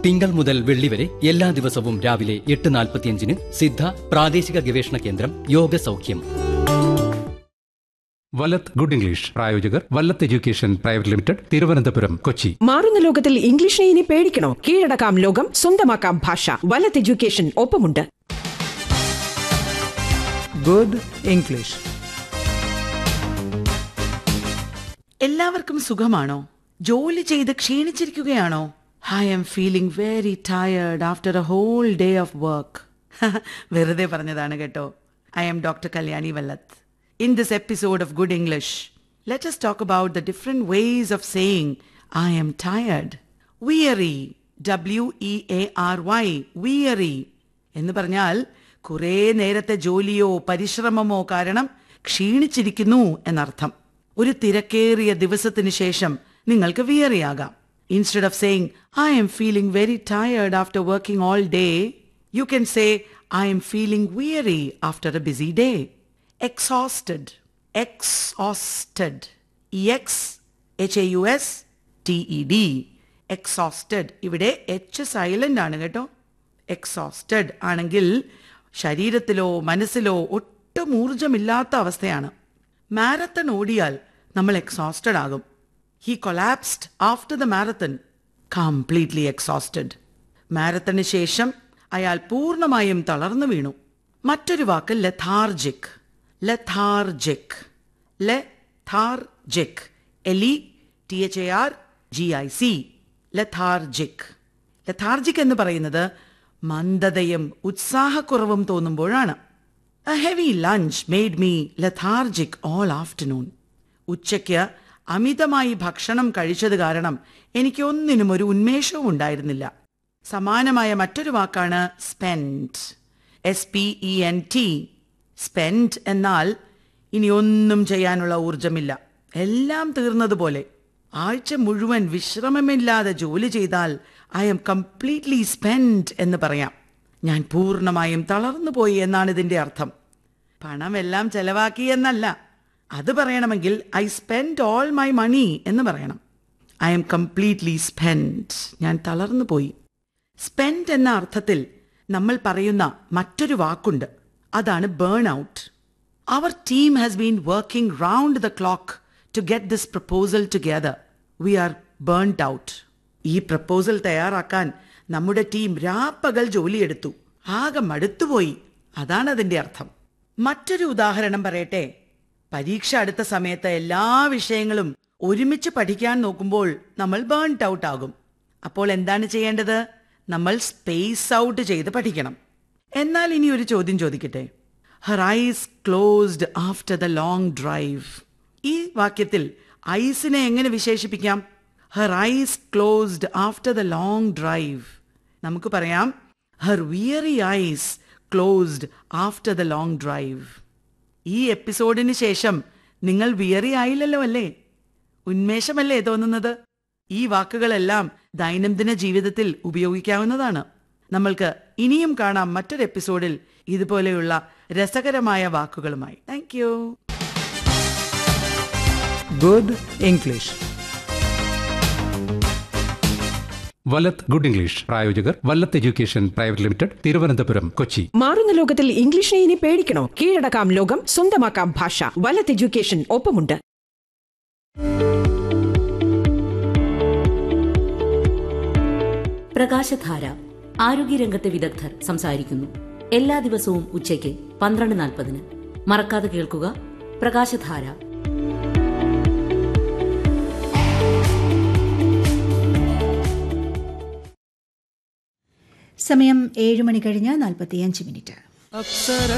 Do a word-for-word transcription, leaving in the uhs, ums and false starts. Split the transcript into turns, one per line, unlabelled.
തിങ്കൾ മുതൽ വെള്ളി വരെ എല്ലാ ദിവസവും രാവിലെ എട്ട് നാൽപ്പത്തിയഞ്ചിന് സിദ്ധ പ്രാദേശിക ഗവേഷണ കേന്ദ്രം യോഗ സൗഖ്യം.
വല്ലത്ത് ഗുഡ് ഇംഗ്ലീഷ് പ്രായോജകർ Vallath education private limited, Thiruvananthapuram, Kochi.
മാറുന്ന ലോകത്തിൽ ഇംഗ്ലീഷിനെ ഇനി പേടിക്കണോ? കീഴടക്കാം ലോകം, സ്വന്തമാക്കാം ഭാഷ. വല്ലത്ത് എഡ്യൂക്കേഷൻ ഒപ്പമുണ്ട്.
Good English.
എല്ലാവർക്കും സുഖമാണോ? ജോലി ചെയ്ത് ക്ഷീണിച്ചിരിക്കുകയാണോ? I am feeling very tired after A whole day of work. വെറുതെ പറഞ്ഞതാണ് കേട്ടോ. I am doctor Kalyani Vallath. In this episode of Good English, let us talk about the different ways of saying I am tired. Weary, W E A R Y, weary എന്ന് പറഞ്ഞാൽ കുറേ നേരത്തെ ജോലിയോ പരിശ്രമമോ കാരണം ക്ഷീണിച്ചിരിക്കുന്നു എന്നർത്ഥം. ഒരു തിരക്കേറിയ ദിവസത്തിന് ശേഷം നിങ്ങൾക്ക് വിയറിയാകാം. Instead of saying I am feeling very tired after working all day, you can say I am feeling weary after a busy day. Exhausted, exhausted, E X H A U S T E D, exhausted. ഇവിടെ H silent ആണ് കേട്ടോ. Exhausted ആണെങ്കിൽ ശരീരത്തിലോ മനസ്സിലോ ഒട്ടും ഊർജമില്ലാത്ത അവസ്ഥയാണ്. Marathon ഓടിയാൽ നമ്മൾ exhausted ആകും. He collapsed after the marathon, completely exhausted. മാരത്തണിന് ശേഷം അയാൾ പൂർണ്ണമായും തളർന്നു വീണു. മറ്റൊരു വാക്ക് ലെഥാർജിക്. lethargic, lethargic, L E T H A R G I C, lethargic. lethargic എന്ന് പറയുന്നത് മന്ദതയും ഉത്സാഹക്കുറവും തോന്നുമ്പോഴാണ്. A heavy lunch made me lethargic all afternoon. ഉച്ചയ്ക്ക് അമിതമായി ഭക്ഷണം കഴിച്ചത് കാരണം എനിക്ക് ഒന്നിനും ഒരു ഉന്മേഷവും ഉണ്ടായിരുന്നില്ല. സമാനമായ മറ്റൊരു വാക്കാണ് spent, S P E N T. Spend എന്നാൽ ഇനി ഒന്നും ചെയ്യാനുള്ള ഊർജമില്ല, എല്ലാം തീർന്നതുപോലെ. ആഴ്ച മുഴുവൻ വിശ്രമമില്ലാതെ ജോലി ചെയ്താൽ ഐ എം കംപ്ലീറ്റ്ലി സ്പെൻഡ് എന്ന് പറയാം. ഞാൻ പൂർണ്ണമായും തളർന്നുപോയി എന്നാണ് ഇതിൻ്റെ അർത്ഥം. പണമെല്ലാം ചെലവാക്കി എന്നല്ല. അത് പറയണമെങ്കിൽ ഐ സ്പെൻഡ് ഓൾ മൈ മണി എന്ന് പറയണം. ഐ എം കംപ്ലീറ്റ്ലി സ്പെൻഡ്, ഞാൻ തളർന്നു പോയി. സ്പെൻഡ് എന്ന അർത്ഥത്തിൽ നമ്മൾ പറയുന്ന മറ്റൊരു വാക്കുണ്ട്. അതാണ് burn out. Our team has been working round the clock to get this proposal together. V R burned out. ഈ പ്രപ്പോസൽ തയ്യാറാക്കാൻ നമ്മുടെ ടീം രാപ്പകൽ ജോലിയെടുത്തു. ആകെ മടുത്തുപോയി, അതാണ് അതിൻ്റെ അർത്ഥം. മറ്റൊരു ഉദാഹരണം പറയട്ടെ. പരീക്ഷ അടുത്ത സമയത്ത് എല്ലാ വിഷയങ്ങളും ഒരുമിച്ച് പഠിക്കാൻ നോക്കുമ്പോൾ നമ്മൾ ബേൺഡ് ഔട്ട് ആകും. അപ്പോൾ എന്താണ് ചെയ്യേണ്ടത്? നമ്മൾ സ്പേസ് ഔട്ട് ചെയ്ത് പഠിക്കണം. എന്നാൽ ഇനി ഒരു ചോദ്യം ചോദിക്കട്ടെ. Her eyes closed after the long drive. ഈ വാക്യത്തിൽ ഐസിനെ എങ്ങനെ വിശേഷിപ്പിക്കാം? Her eyes closed after the long drive. നമുക്ക് പറയാം Har weary ice closed after the long drive. ഈ എപ്പിസോഡിന് ശേഷം നിങ്ങൾ വിയറി ആയില്ലല്ലോ അല്ലേ? ഉന്മേഷമല്ലേ തോന്നുന്നത്? ഈ വാക്കുകളെല്ലാം ദൈനംദിന ജീവിതത്തിൽ ഉപയോഗിക്കാവുന്നതാണ്. നമ്മൾക്ക് ഇനിയും കാണാം മറ്റൊരു എപ്പിസോഡിൽ ഇതുപോലെയുള്ള രസകരമായ വാക്കുകളുമായി. Thank you.
Good English.
Vallath good English പ്രായോജകർ Vallath education private limited, Thiruvananthapuram, Kochi.
മാറുന്ന ലോകത്തിൽ ഇംഗ്ലീഷിനെ ഇനി പേടിക്കണോ? കീഴടക്കാം ലോകം, സ്വന്തമാക്കാം ഭാഷ. വല്ലത്ത് എഡ്യൂക്കേഷൻ ഒപ്പമുണ്ട്.
പ്രകാശധാര. ആരോഗ്യരംഗത്തെ വിദഗ്ധർ സംസാരിക്കുന്നു. എല്ലാ ദിവസവും ഉച്ചയ്ക്ക് പന്ത്രണ്ട് നാൽപ്പതിന്. മറക്കാതെ കേൾക്കുക പ്രകാശധാര.
സമയം ഏഴ് മണി കഴിഞ്ഞ് നാൽപ്പത്തിയഞ്ച് മിനിറ്റ്.